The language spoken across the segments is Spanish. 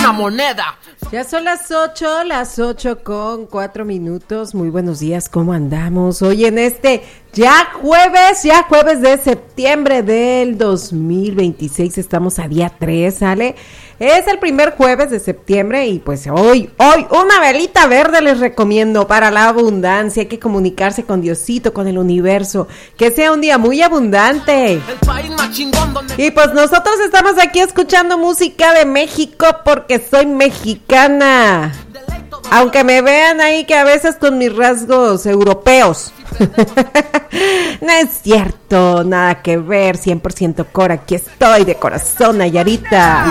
una moneda. Ya son las 8:04. Muy buenos días, ¿cómo andamos? Hoy en este ya jueves de septiembre del 2026, estamos a día 3, ¿sale? Es el primer jueves de septiembre y pues hoy una velita verde les recomiendo para la abundancia. Hay que comunicarse con Diosito, con el universo, que sea un día muy abundante. Y pues nosotros estamos aquí escuchando música de México porque soy mexicana. Aunque me vean ahí que a veces con mis rasgos europeos. No es cierto, nada que ver, 100% Cora, aquí estoy de corazón, Nayarita.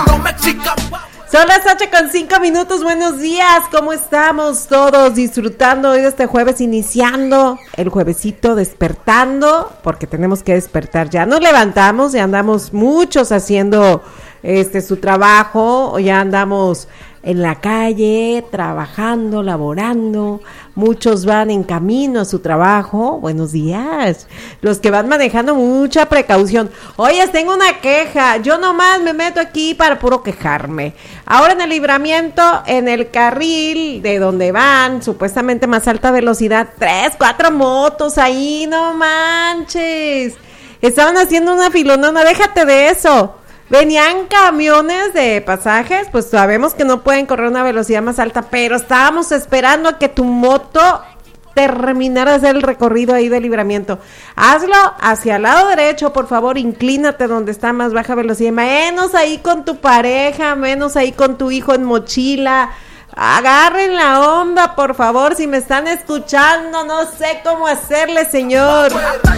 Son las 8:05, buenos días, ¿cómo estamos todos? Disfrutando hoy de este jueves, iniciando el juevesito, despertando, porque tenemos que despertar, ya nos levantamos, ya andamos muchos haciendo su trabajo, ya andamos en la calle, trabajando, laborando, muchos van en camino a su trabajo, buenos días, los que van manejando, mucha precaución. Oye, tengo una queja, yo nomás me meto aquí para puro quejarme. Ahora en el Libramiento, en el carril de donde van, supuestamente más alta velocidad, 3, 4 motos ahí, no manches, estaban haciendo una filonona, déjate de eso. Venían camiones de pasajes, pues sabemos que no pueden correr a una velocidad más alta, pero estábamos esperando a que tu moto terminara de hacer el recorrido ahí de Libramiento. Hazlo hacia el lado derecho, por favor, inclínate donde está más baja velocidad, menos ahí con tu pareja, menos ahí con tu hijo en mochila. Agarren la onda, por favor, si me están escuchando, no sé cómo hacerle, señor.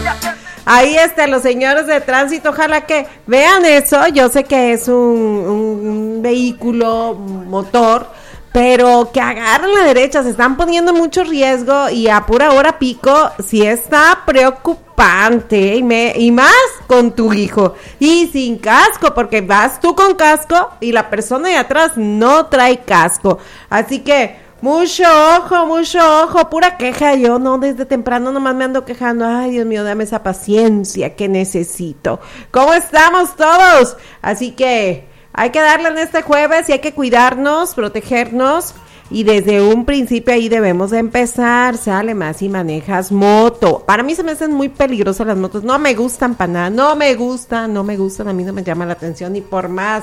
Ahí los señores de tránsito, ojalá que vean eso. Yo sé que es un vehículo motor, pero que agarren la derecha, se están poniendo mucho riesgo y a pura hora pico, sí está preocupante, y más con tu hijo, y sin casco, porque vas tú con casco y la persona de atrás no trae casco, así que mucho ojo, pura queja, yo no, desde temprano nomás me ando quejando, ay Dios mío, dame esa paciencia que necesito. ¿Cómo estamos todos? Así que hay que darle en este jueves y hay que cuidarnos, protegernos, y desde un principio ahí debemos de empezar, sale más si manejas moto. Para mí se me hacen muy peligrosas las motos, no me gustan para nada, no me gustan, a mí no me llama la atención, y por más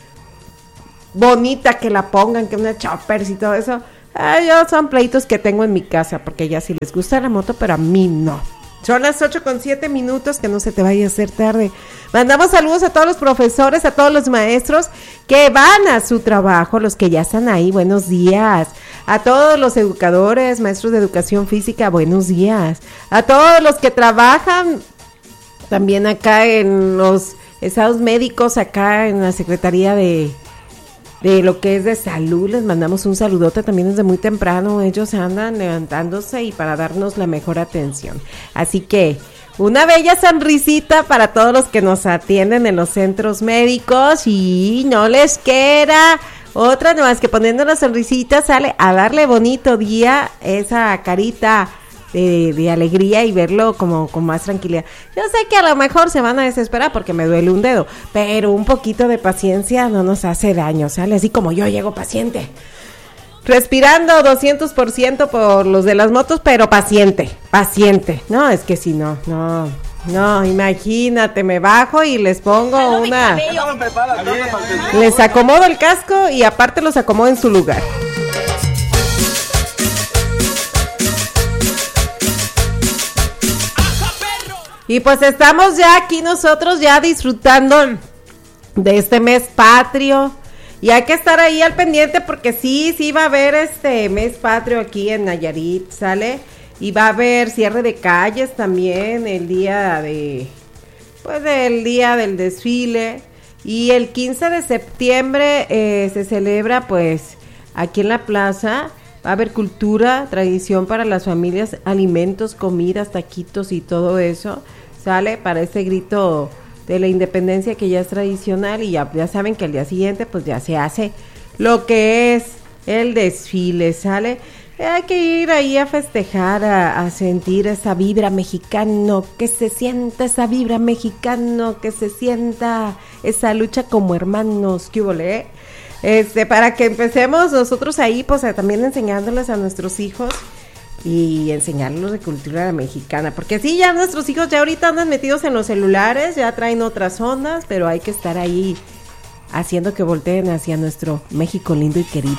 bonita que la pongan, que una choppers y todo eso, yo son pleitos que tengo en mi casa, porque ya sí les gusta la moto, pero a mí no. Son las 8:07, que no se te vaya a hacer tarde. Mandamos saludos a todos los profesores, a todos los maestros que van a su trabajo, los que ya están ahí, buenos días. A todos los educadores, maestros de educación física, buenos días. A todos los que trabajan también acá en los estados médicos, acá en la Secretaría de lo que es de salud, les mandamos un saludote también desde muy temprano, ellos andan levantándose y para darnos la mejor atención, así que una bella sonrisita para todos los que nos atienden en los centros médicos, y no les queda otra más que poniendo la sonrisita, sale a darle bonito día, esa carita de alegría y verlo como con más tranquilidad. Yo sé que a lo mejor se van a desesperar porque me duele un dedo, pero un poquito de paciencia no nos hace daño, ¿sale? Así como yo llego paciente, respirando 200% por los de las motos, pero paciente. No, es que si no, imagínate, me bajo y les pongo les acomodo el casco y aparte los acomodo en su lugar. Y pues estamos ya aquí nosotros ya disfrutando de este mes patrio, y hay que estar ahí al pendiente porque sí va a haber este mes patrio aquí en Nayarit, ¿sale? Y va a haber cierre de calles también el día del día del desfile, y el 15 de septiembre se celebra pues aquí en la plaza. Va a haber cultura, tradición para las familias, alimentos, comidas, taquitos y todo eso, ¿sale? Para ese grito de la independencia que ya es tradicional, y ya saben que al día siguiente pues ya se hace lo que es el desfile, ¿sale? Hay que ir ahí a festejar, a sentir esa vibra mexicano, que se sienta esa vibra mexicano, que se sienta esa lucha como hermanos, ¿qué hubo, Para que empecemos nosotros ahí, pues también enseñándoles a nuestros hijos y enseñarlos de cultura mexicana, porque sí, ya nuestros hijos ya ahorita andan metidos en los celulares, ya traen otras ondas, pero hay que estar ahí haciendo que volteen hacia nuestro México lindo y querido.